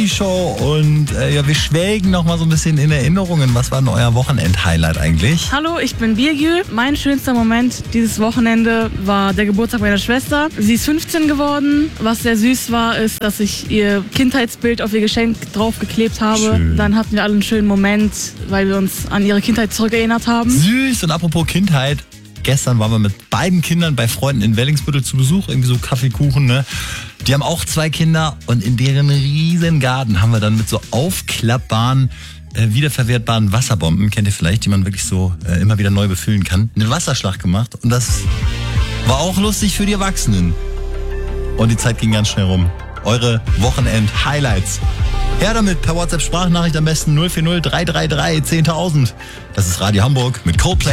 Show und wir schwelgen noch mal so ein bisschen in Erinnerungen. Was war denn euer Wochenend-Highlight eigentlich? Hallo, ich bin Birgül. Mein schönster Moment dieses Wochenende war der Geburtstag meiner Schwester. Sie ist 15 geworden. Was sehr süß war, ist, dass ich ihr Kindheitsbild auf ihr Geschenk draufgeklebt habe. Schön. Dann hatten wir alle einen schönen Moment, weil wir uns an ihre Kindheit zurückerinnert haben. Süß. Und apropos Kindheit. Gestern waren wir mit beiden Kindern bei Freunden in Wellingsbüttel zu Besuch, irgendwie so Kaffeekuchen, ne? Die haben auch 2 Kinder und in deren riesen Garten haben wir dann mit so aufklappbaren, wiederverwertbaren Wasserbomben, kennt ihr vielleicht, die man wirklich so immer wieder neu befüllen kann, einen Wasserschlag gemacht und das war auch lustig für die Erwachsenen. Und die Zeit ging ganz schnell rum. Eure Wochenend-Highlights. Her damit, per WhatsApp-Sprachnachricht am besten 040 333 10.000. Das ist Radio Hamburg mit Coldplay.